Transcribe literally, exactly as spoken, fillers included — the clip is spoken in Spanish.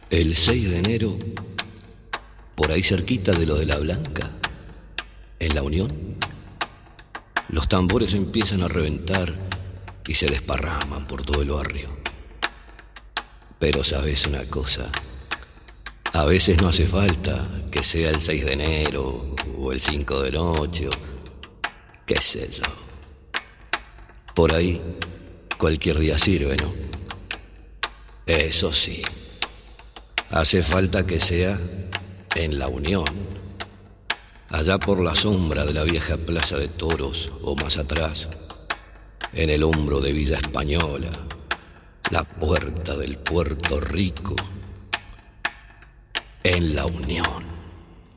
El seis de enero, por ahí cerquita de lo de la Blanca, en la Unión, los tambores empiezan a reventar y se desparraman por todo el barrio. Pero sabes una cosa, a veces no hace falta que sea el seis de enero o el cinco de noche o qué sé yo. Por ahí cualquier día sirve, ¿no? Eso sí, hace falta que sea en la Unión, allá por la sombra de la vieja plaza de toros o más atrás, en el hombro de Villa Española, la puerta del Puerto Rico, en la Unión.